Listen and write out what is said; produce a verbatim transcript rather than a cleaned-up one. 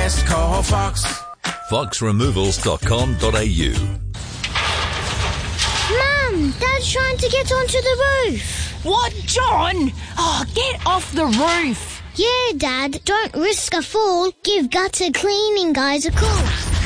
best, call Fox. fox removals dot com dot a u. Mum, Dad's trying to get onto the roof. What, John? Oh, get off the roof. Yeah, Dad, don't risk a fall. Give gutter cleaning guys a call.